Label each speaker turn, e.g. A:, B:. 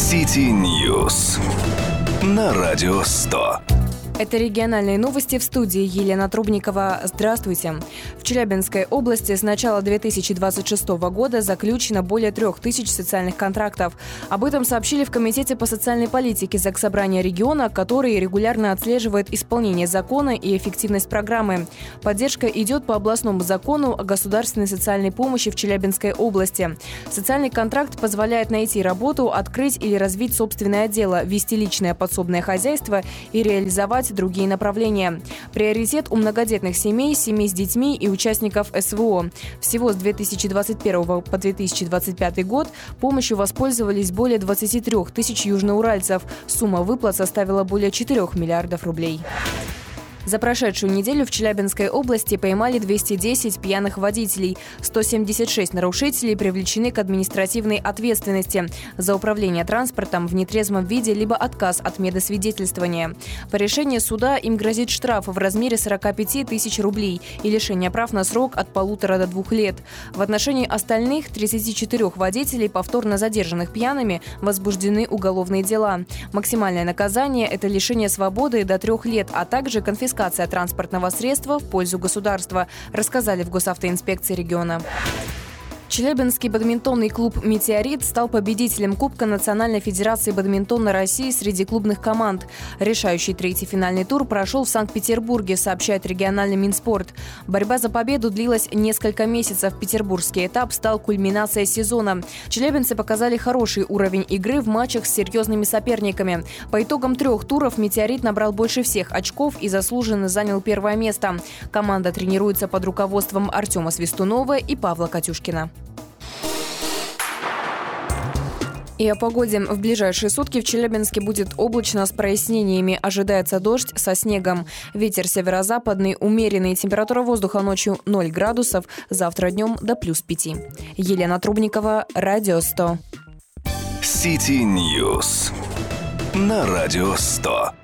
A: City News на Радио 100.
B: Это региональные новости, в студии Елена Трубникова. Здравствуйте. В Челябинской области с начала 2026 года заключено более 3000 социальных контрактов. Об этом сообщили в Комитете по социальной политике Заксобрания региона, который регулярно отслеживает исполнение закона и эффективность программы. Поддержка идет по областному закону о государственной социальной помощи в Челябинской области. Социальный контракт позволяет найти работу, открыть или развить собственное дело, вести личное подсобное хозяйство и реализовать другие направления. Приоритет у многодетных семей, семей с детьми и участников СВО. Всего с 2021 по 2025 год помощью воспользовались более 23 тысяч южноуральцев. Сумма выплат составила более 4 миллиардов рублей. За прошедшую неделю в Челябинской области поймали 210 пьяных водителей. 176 нарушителей привлечены к административной ответственности за управление транспортом в нетрезвом виде либо отказ от медосвидетельствования. По решению суда им грозит штраф в размере 45 тысяч рублей и лишение прав на срок от 1,5 до 2 лет. В отношении остальных 34 водителей, повторно задержанных пьяными, возбуждены уголовные дела. Максимальное наказание – это лишение свободы до 3 лет, а также конфискация транспортного средства в пользу государства, рассказали в госавтоинспекции региона. Челябинский бадминтонный клуб «Метеорит» стал победителем Кубка Национальной Федерации бадминтона России среди клубных команд. Решающий третий финальный тур прошел в Санкт-Петербурге, сообщает региональный Минспорт. Борьба за победу длилась несколько месяцев. Петербургский этап стал кульминацией сезона. Челябинцы показали хороший уровень игры в матчах с серьезными соперниками. По итогам 3 туров «Метеорит» набрал больше всех очков и заслуженно занял первое место. Команда тренируется под руководством Артема Свистунова и Павла Катюшкина. И о погоде. В ближайшие сутки в Челябинске будет облачно с прояснениями. Ожидается дождь со снегом. Ветер северо-западный, умеренный. Температура воздуха ночью 0 градусов. Завтра днем до +5. Елена Трубникова, Радио 100.
A: City News на Радио 100.